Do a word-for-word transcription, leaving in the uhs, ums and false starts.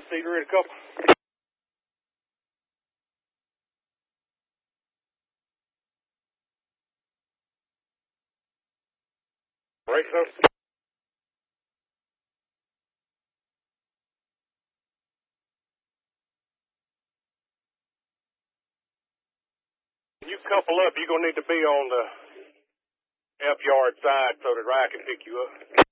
Cedar in a couple. Right, sir. When you couple up, you're going to need to be on the F yard side so that Rye can pick you up.